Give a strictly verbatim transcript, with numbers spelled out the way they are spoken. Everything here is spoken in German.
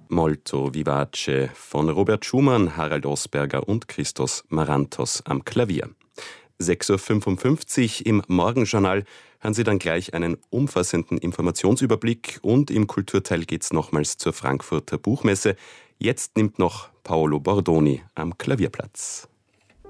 Molto Vivace von Robert Schumann, Harald Osberger und Christos Marantos am Klavier. sechs Uhr fünfundfünfzig im Morgenjournal hören Sie dann gleich einen umfassenden Informationsüberblick und im Kulturteil geht's nochmals zur Frankfurter Buchmesse. Jetzt nimmt noch Paolo Bordoni am Klavier Platz.